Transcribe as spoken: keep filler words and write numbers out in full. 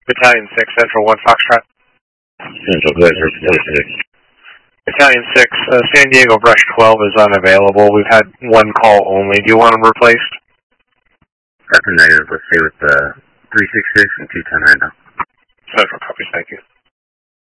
Battalion six, Central one Foxtrot. Central, go ahead, Battalion six. Battalion six, uh, San Diego Brush twelve is unavailable. We've had one call only. Do you want them replaced? That's a negative. Let's stay with uh, three six six and two ten right now. Central copies, thank you.